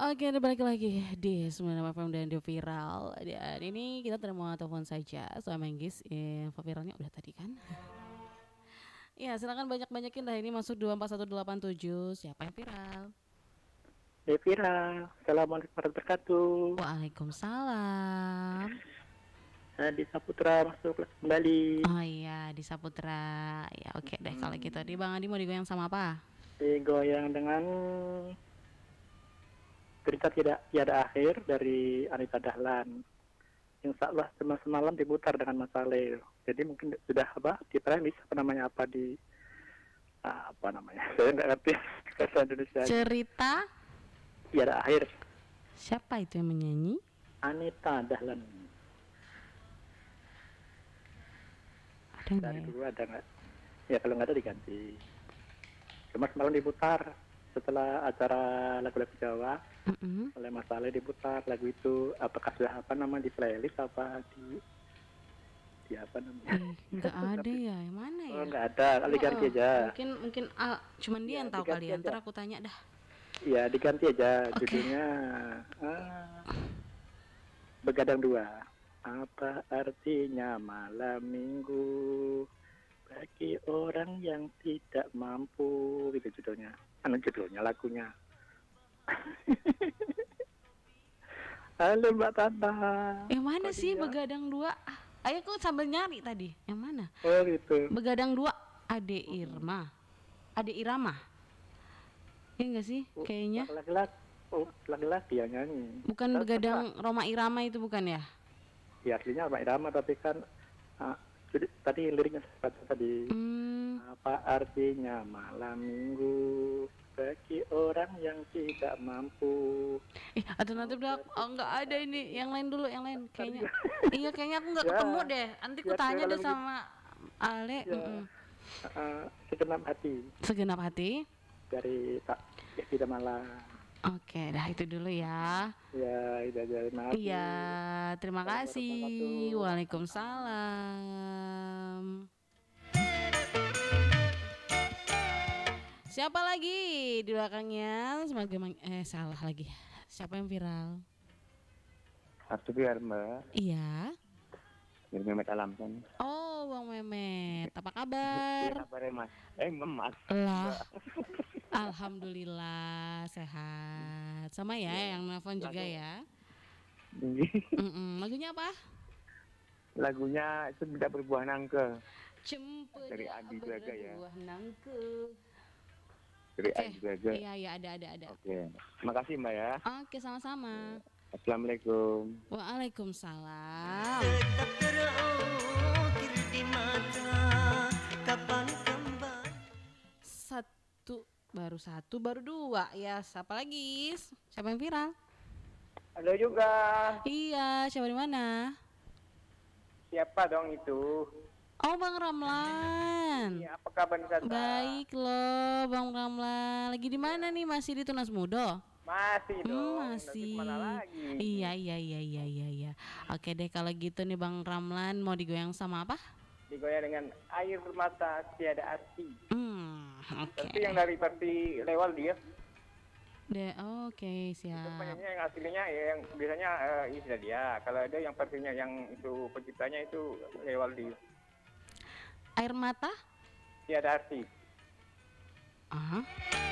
Oke, ada balik lagi di 96 FM dan di Viral. Dan ini kita terima telepon saja sama Manggis. Info viralnya udah tadi kan? Ya, silakan banyak-banyakin dah, ini masuk 241887. Siapa yang viral? Devira, assalamualaikum warahmatullahi wabarakatuh. Waalaikumsalam. Di Saputra masuk kelas kembali. Oh iya, di Saputra. Ya oke deh kalau gitu. Di Bang Adi mau digoyang sama apa? Digoyang dengan cerita tidak tiada akhir dari Anita Dahlan. Insya Allah semalam diputar dengan Mas Saleh. Jadi mungkin sudah di premis apa namanya? Saya nggak ngerti bahasa Indonesia. Cerita Tiada akhir. siapa itu yang menyanyi? Anita Dahlan. Ada nggak Dari ya? dulu ada nggak? Ya kalau nggak ada diganti. Cuma semalam diputar setelah acara lagu-lagu Jawa oleh Mas Ale, diputar lagu itu. Apakah sudah di playlist apa di apa namanya? Nggak ada ya, yang mana ya? Oh nggak ada, kali ganti aja. Mungkin cuman dia Ya, yang tahu diganti kali. aja. Ntar aku tanya dah. Ya diganti aja. Oke. Judulnya Begadang Dua. Apa artinya malam minggu bagi orang yang tidak mampu, gitu judulnya. Judulnya lagunya. Halo Mbak Tata. Yang mana Kok sih dia? Begadang Dua? Ayo aku sambil nyari tadi. Yang mana? Oh gitu. Begadang Dua Ade Irma. Ade Irama. Iya enggak sih? Kayaknya. Laki-laki yang nyanyi. Bukan Begadang Roma Irama itu bukan ya? Ya aslinya Mbak Irama, tapi kan tadi liriknya seperti tadi. Apa artinya malam minggu bagi orang yang tidak mampu. Alternatif dah. Oh, enggak ada ini. Yang lain dulu, yang lain kayaknya. Iya, kayaknya aku enggak Ya, ketemu deh. Nanti aku ya, tanya kalau deh sama Ale. Ya, segenap hati Segenap hati. dari Tak Tidak Malah. Oke, dah itu dulu ya. Ya, itu aja. Maaf. Iya, terima kasih. Assalamualaikum warahmatullahi Waalaikumsalam. Siapa lagi di belakangnya? Salah lagi. Siapa yang viral? Sabtu biar Mbak, Iya. biar Mehmet Alam kan. Oh, Bang Mehmet, apa kabar? Iya kabarnya Mas. Mas. Lah, alhamdulillah sehat. Sama ya, yang nelfon juga ya. Lagunya apa? Lagunya Cempedak Berbuah Nangka Cempedak dari Adi Braga ya. berbuah nangka. Dari Oke. Adi Braga. Iya, ada. Oke. Terima kasih Mbak ya. Oke, sama-sama. Assalamualaikum. Waalaikumsalam. Tetap terukir di mata, kapan kembali? Satu, baru dua. Ya, siapa lagi? Siapa yang viral? Halo juga. Iya, siapa di mana? Siapa dong itu? Oh, Bang Ramlan. Apa kabar di sana? Baik loh, Bang Ramlan. Lagi di mana nih? Masih di Tunas Mudo? Masih dong. Masih. Nanti kemana lagi? Iya. Oke deh kalau gitu nih Bang Ramlan, mau digoyang sama apa? Digoyang dengan air mata tiada arti. Oke. Tapi yang dari versi Lewal dia. Oke, Itu siap. penyanyinya yang aslinya ya, yang biasanya ini dia. Kalau ada yang versinya yang itu penciptanya itu Lewal dia. Air mata? Tiada arti. Aha.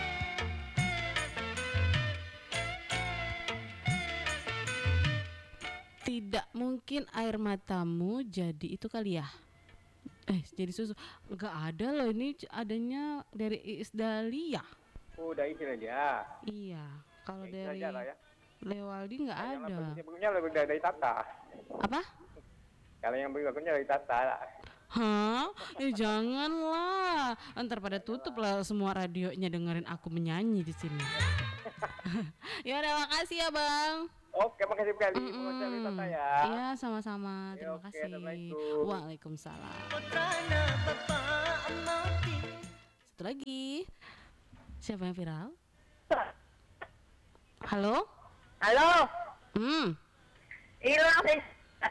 Tidak mungkin air matamu jadi itu kali ya. Jadi susu. Enggak ada loh, ini adanya dari Iis Dahlia. Oh, udah istilah dia. Iya, kalau Ya, dari aja lah ya. Lewaldi nggak Yang ada. bagusnya lebih dari Tata. Apa? Kalau yang bagusnya dari Tata. Hah? Janganlah. Ntar pada tutup lah semua radionya dengerin aku menyanyi di sini. Ya udah, makasih ya Bang. Oke, makasih sekali. Mengucapkan Tata ya. Iya, sama-sama. Terima Oke, kasih. Assalamualaikum. Waalaikumsalam. Putrana bapak mati. Satu lagi. Siapa yang viral? Halo? Halo, hilang sih.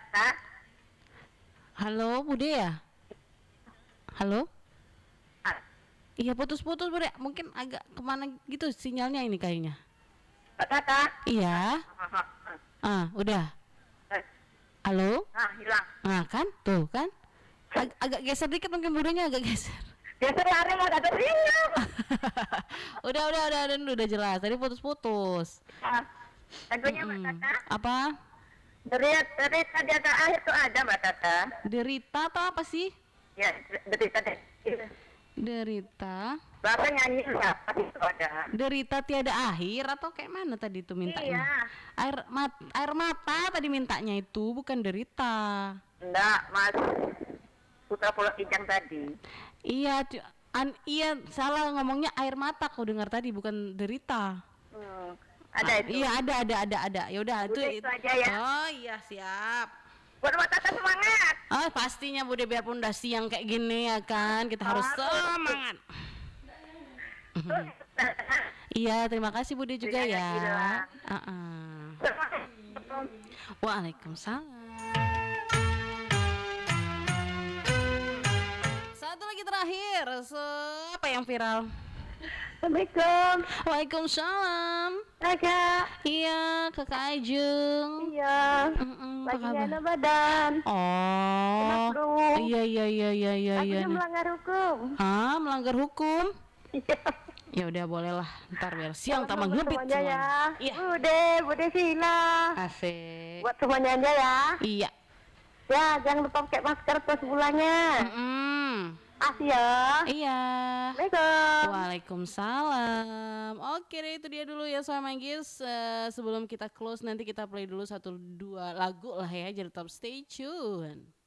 Halo, Bude ya? Halo? Ah. Iya, putus-putus Bude. Mungkin agak kemana gitu sinyalnya ini kayaknya. Mbak Tata. Iya. Udah. Halo? Hilang. Kan? Tuh kan? Agak geser dikit mungkin budenya agak geser. Geser lari Mbak Tata. Iya. udah jelas. Tadi putus-putus. Lagunya Mbak Tata. Apa? Derita di atas akhir tuh ada Mbak Tata. Derita atau apa sih? Ya, derita. Derita. Bapak nyanyi apa itu ada. Derita tiada akhir atau kayak mana tadi itu mintanya? Iya. Air mata tadi mintanya itu, bukan derita. Enggak, Mas. Putra Pulau Kijang tadi. Iya, iya salah ngomongnya air mata kau dengar tadi, bukan derita. Ada itu. Iya ada. Ya udah itu aja ya. Oh iya siap. Buat Mbak Tata semangat. Pastinya Bude, biarpun udah siang kayak gini ya kan, kita harus semangat. Iya, terima kasih Bude juga ya. Waalaikumsalam. Satu lagi terakhir, siapa yang viral? Assalamualaikum. Waalaikumsalam. Kakak. Iya, Kakak Ajeng. Iya. Lagi enak badan. Oh. Iya. Aku melanggar hukum. Melanggar hukum? Iya. Ya udah boleh lah. Ntar biar siang tambah ngebit semuanya ya. Iya. Bude Vina. Asik. Buat semuanya aja ya. Iya. Ya, jangan lupa pakai masker pas pulangnya. Asih ya. Iya. Assalamualaikum. Waalaikumsalam. Oke deh, itu dia dulu ya Soal Manggis. Sebelum kita close nanti kita play dulu 1-2 lagu lah ya. Jadi tetap stay tune.